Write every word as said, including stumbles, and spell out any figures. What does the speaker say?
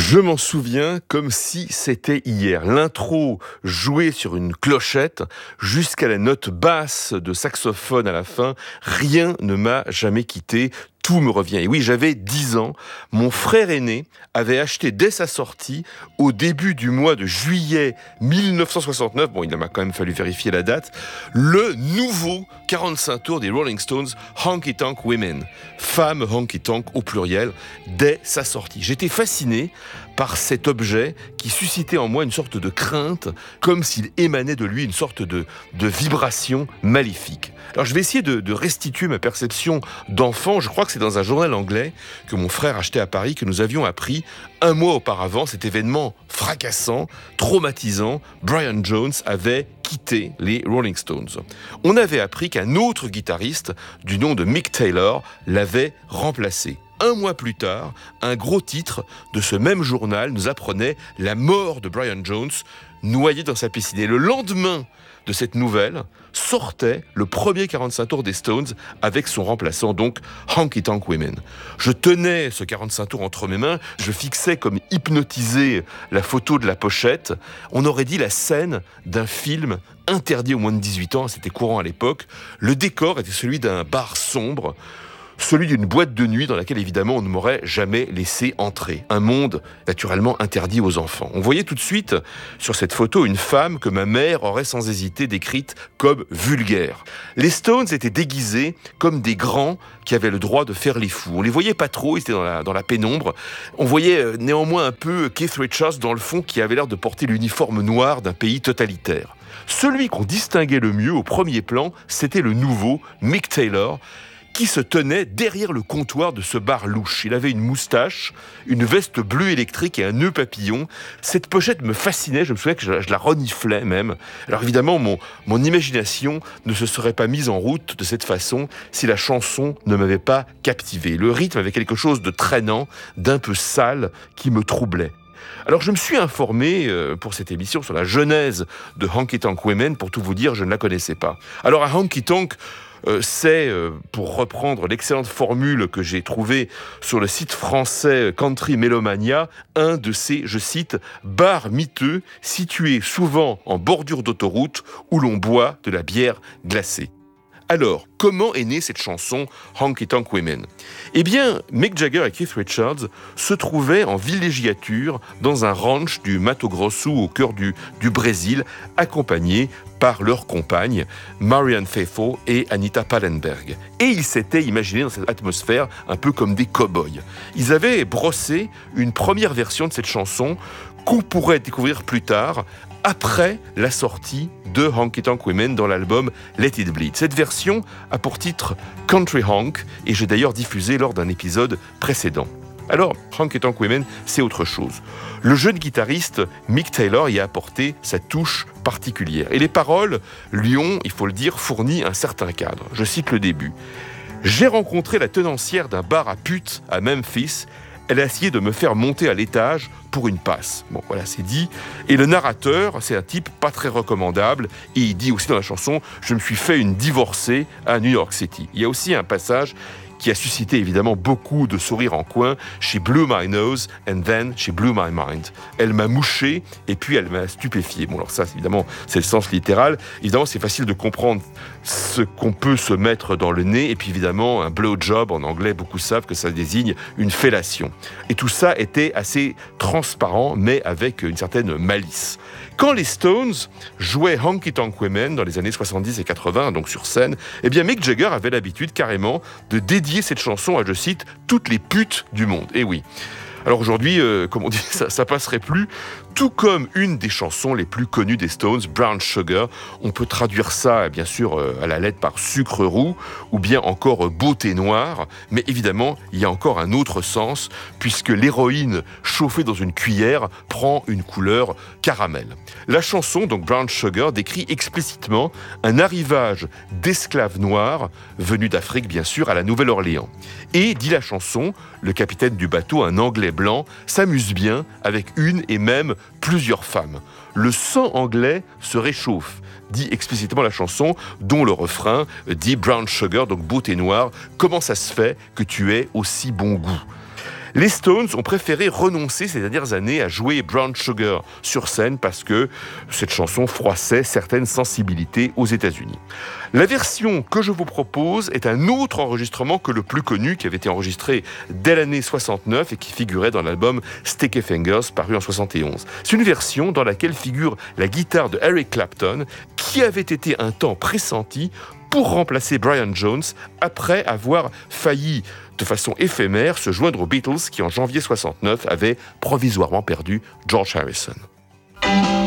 Je m'en souviens comme si c'était hier. L'intro jouée sur une clochette jusqu'à la note basse de saxophone à la fin, rien ne m'a jamais quitté. Tout me revient. Et oui, j'avais dix ans. Mon frère aîné avait acheté dès sa sortie, au début du mois de juillet mille neuf cent soixante-neuf, bon, il m'a quand même fallu vérifier la date, le nouveau quarante-cinq tours des Rolling Stones, Honky Tonk Women. Femmes honky tonk au pluriel, dès sa sortie. J'étais fasciné par cet objet qui suscitait en moi une sorte de crainte, comme s'il émanait de lui une sorte de, de vibration maléfique. Alors je vais essayer de, de restituer ma perception d'enfant. Je crois que c'est dans un journal anglais que mon frère achetait à Paris que nous avions appris un mois auparavant cet événement fracassant, traumatisant. Brian Jones avait quitté les Rolling Stones. On avait appris qu'un autre guitariste du nom de Mick Taylor l'avait remplacé. Un mois plus tard, un gros titre de ce même journal nous apprenait la mort de Brian Jones, noyé dans sa piscine. Et le lendemain de cette nouvelle, sortait le premier quarante-cinq tours des Stones avec son remplaçant, donc Honky Tonk Women. Je tenais ce quarante-cinq tours entre mes mains, je fixais comme hypnotisé la photo de la pochette. On aurait dit la scène d'un film interdit aux moins de dix-huit ans, c'était courant à l'époque. Le décor était celui d'un bar sombre, celui d'une boîte de nuit dans laquelle évidemment on ne m'aurait jamais laissé entrer. Un monde naturellement interdit aux enfants. On voyait tout de suite sur cette photo une femme que ma mère aurait sans hésiter décrite comme vulgaire. Les Stones étaient déguisés comme des grands qui avaient le droit de faire les fous. On les voyait pas trop, ils étaient dans la, dans la pénombre. On voyait néanmoins un peu Keith Richards dans le fond qui avait l'air de porter l'uniforme noir d'un pays totalitaire. Celui qu'on distinguait le mieux au premier plan, c'était le nouveau Mick Taylor, qui se tenait derrière le comptoir de ce bar louche. Il avait une moustache, une veste bleue électrique et un nœud papillon. Cette pochette me fascinait, je me souviens que je, je la reniflais même. Alors évidemment, mon, mon imagination ne se serait pas mise en route de cette façon si la chanson ne m'avait pas captivé. Le rythme avait quelque chose de traînant, d'un peu sale, qui me troublait. Alors je me suis informé euh, pour cette émission sur la genèse de Honky Tonk Women. Pour tout vous dire, je ne la connaissais pas. Alors un honky tonk, Euh, c'est, euh, pour reprendre l'excellente formule que j'ai trouvée sur le site français Country Melomania, un de ces, je cite, bars miteux situés souvent en bordure d'autoroute où l'on boit de la bière glacée. Alors, comment est née cette chanson Honky Tonk Women ? Eh bien, Mick Jagger et Keith Richards se trouvaient en villégiature dans un ranch du Mato Grosso au cœur du, du Brésil, accompagnés par leurs compagnes, Marianne Faithfull et Anita Pallenberg. Et ils s'étaient imaginés dans cette atmosphère un peu comme des cow-boys. Ils avaient brossé une première version de cette chanson qu'on pourrait découvrir plus tard, après la sortie de Honky Tonk Women dans l'album Let It Bleed. Cette version a pour titre Country Honk, et j'ai d'ailleurs diffusé lors d'un épisode précédent. Alors, Honky Tonk Women, c'est autre chose. Le jeune guitariste Mick Taylor y a apporté sa touche particulière. Et les paroles lui ont, il faut le dire, fourni un certain cadre. Je cite le début. « J'ai rencontré la tenancière d'un bar à putes à Memphis. Elle a essayé de me faire monter à l'étage pour une passe. » Bon, voilà, c'est dit. Et le narrateur, c'est un type pas très recommandable. Et il dit aussi dans la chanson « Je me suis fait une divorcée à New York City ». Il y a aussi un passage qui a suscité évidemment beaucoup de sourires en coin. « She blew my nose and then she blew my mind ». Elle m'a mouché et puis elle m'a stupéfié. Bon, alors ça, évidemment, c'est le sens littéral. Évidemment, c'est facile de comprendre ce qu'on peut se mettre dans le nez. Et puis évidemment, un blowjob, en anglais, beaucoup savent que ça désigne une fellation. Et tout ça était assez transparent, mais avec une certaine malice. Quand les Stones jouaient Honky Tonk Women dans les années soixante-dix et quatre-vingts, donc sur scène, eh bien Mick Jagger avait l'habitude carrément de dédier cette chanson à, je cite, toutes les putes du monde. Et oui. Alors aujourd'hui, euh, comme on dit, ça, ça passerait plus. Tout comme une des chansons les plus connues des Stones, Brown Sugar. On peut traduire ça, bien sûr, euh, à la lettre par sucre roux, ou bien encore euh, beauté noire. Mais évidemment, il y a encore un autre sens, puisque l'héroïne chauffée dans une cuillère prend une couleur caramel. La chanson, donc Brown Sugar, décrit explicitement un arrivage d'esclaves noirs, venus d'Afrique, bien sûr, à la Nouvelle-Orléans. Et, dit la chanson, le capitaine du bateau, un Anglais blanc, s'amuse bien avec une et même plusieurs femmes. Le sang anglais se réchauffe, dit explicitement la chanson, dont le refrain dit Brown Sugar, donc beauté noire, comment ça se fait que tu aies aussi bon goût ? Les Stones ont préféré renoncer ces dernières années à jouer Brown Sugar sur scène parce que cette chanson froissait certaines sensibilités aux États-Unis. La version que je vous propose est un autre enregistrement que le plus connu, qui avait été enregistré dès l'année soixante-neuf et qui figurait dans l'album Sticky Fingers, paru en soixante et onze. C'est une version dans laquelle figure la guitare de Eric Clapton, qui avait été un temps pressenti pour remplacer Brian Jones après avoir failli de façon éphémère se joindre aux Beatles qui en janvier soixante-neuf avaient provisoirement perdu George Harrison.